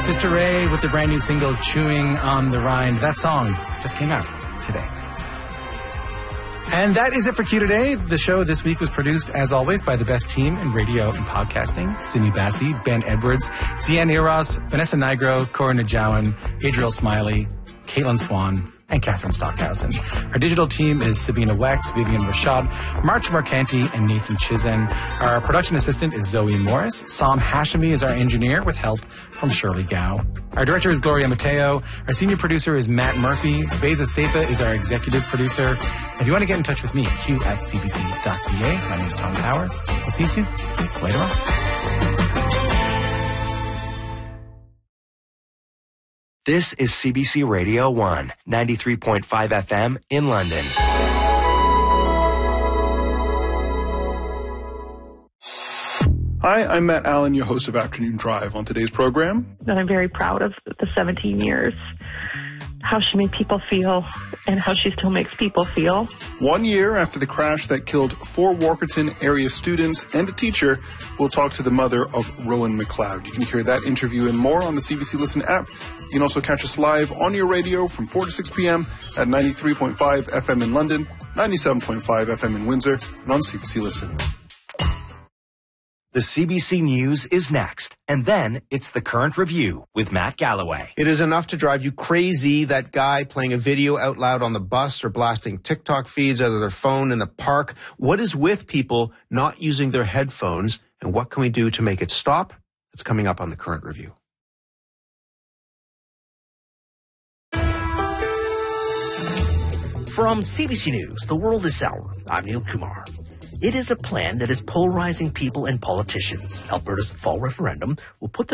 Sister Ray with the brand new single, Chewing on the Rind. That song just came out today. And that is it for Q Today. The show this week was produced, as always, by the best team in radio and podcasting. Simi Bassi, Ben Edwards, Zian Eros, Vanessa Nigro, Cora Najawan, Adriel Smiley, Caitlin Swan, and Catherine Stockhausen. Our digital team is Sabina Wex, Vivian Rashad, March Marcanti, and Nathan Chizen. Our production assistant is Zoe Morris. Sam Hashemi is our engineer with help from Shirley Gao. Our director is Gloria Mateo. Our senior producer is Matt Murphy. Beza Seifa is our executive producer. If you want to get in touch with me, q@cbc.ca. My name is Tom Power. We'll see you soon. Later on. This is CBC Radio 1, 93.5 FM in London. Hi, I'm Matt Allen, your host of Afternoon Drive. On today's program, and I'm very proud of the 17 years, how she made people feel and how she still makes people feel. 1 year after the crash that killed 4 Walkerton area students and a teacher, we'll talk to the mother of Rowan McLeod. You can hear that interview and more on the CBC Listen app. You can also catch us live on your radio from 4 to 6 p.m. at 93.5 FM in London, 97.5 FM in Windsor, and on CBC Listen. The CBC News is next, and then it's the Current Review with Matt Galloway. It is enough to drive you crazy, that guy playing a video out loud on the bus or blasting TikTok feeds out of their phone in the park. What is with people not using their headphones, and what can we do to make it stop? It's coming up on the Current Review. From CBC News, The World is Sour, I'm Neil Kumar. It is a plan that is polarizing people and politicians. Alberta's fall referendum will put the